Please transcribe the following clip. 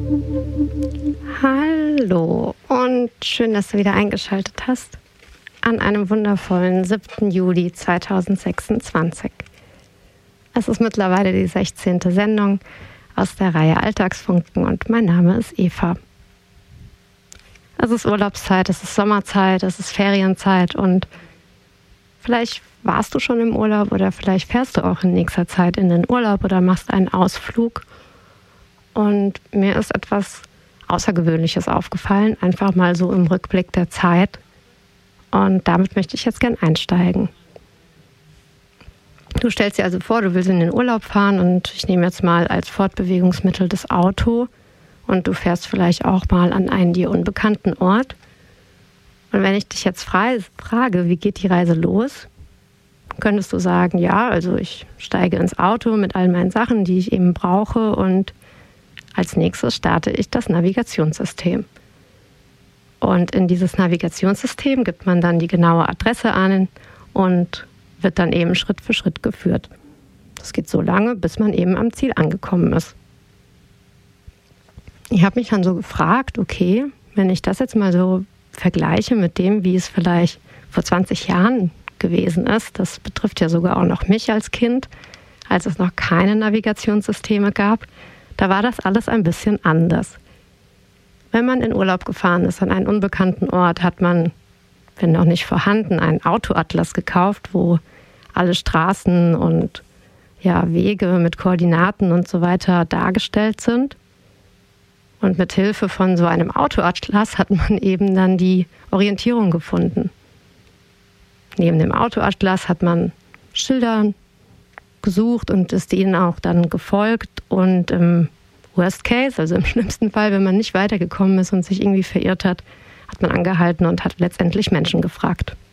Hallo und schön, dass du wieder eingeschaltet hast an einem wundervollen 7. Juli 2026. Es ist mittlerweile die 16. Sendung aus der Reihe Alltagsfunken und mein Name ist Eva. Es ist Urlaubszeit, es ist Sommerzeit, es ist Ferienzeit und vielleicht warst du schon im Urlaub oder vielleicht fährst du auch in nächster Zeit in den Urlaub oder machst einen Ausflug. Und mir ist etwas Außergewöhnliches aufgefallen, einfach mal so im Rückblick der Zeit. Und damit möchte ich jetzt gern einsteigen. Du stellst dir also vor, du willst in den Urlaub fahren und ich nehme jetzt mal als Fortbewegungsmittel das Auto und du fährst vielleicht auch mal an einen dir unbekannten Ort. Und wenn ich dich jetzt frage, wie geht die Reise los, könntest du sagen, ja, also ich steige ins Auto mit all meinen Sachen, die ich eben brauche und als nächstes starte ich das Navigationssystem. Und in dieses Navigationssystem gibt man dann die genaue Adresse an und wird dann eben Schritt für Schritt geführt. Das geht so lange, bis man eben am Ziel angekommen ist. Ich habe mich dann so gefragt, okay, wenn ich das jetzt mal so vergleiche mit dem, wie es vielleicht vor 20 Jahren gewesen ist, das betrifft ja sogar auch noch mich als Kind, als es noch keine Navigationssysteme gab, da war das alles ein bisschen anders. Wenn man in Urlaub gefahren ist an einen unbekannten Ort, hat man, wenn noch nicht vorhanden, einen Autoatlas gekauft, wo alle Straßen und Wege mit Koordinaten und so weiter dargestellt sind. Und mit Hilfe von so einem Autoatlas hat man eben dann die Orientierung gefunden. Neben dem Autoatlas hat man Schilder gesucht und ist denen auch dann gefolgt und im Worst Case, also im schlimmsten Fall, wenn man nicht weitergekommen ist und sich irgendwie verirrt hat, hat man angehalten und hat letztendlich Menschen gefragt.